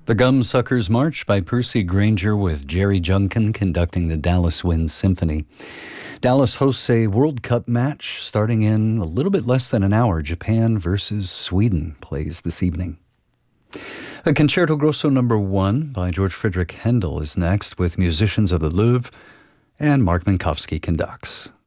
The Gumsuckers March by Percy Granger with Jerry Junkin conducting the Dallas Wind Symphony. Dallas hosts a World Cup match starting in a little bit less than an hour. Japan versus Sweden plays this evening. A Concerto Grosso No. 1 by George Friedrich Handel is next with musicians of the Louvre, and Mark Minkowski conducts.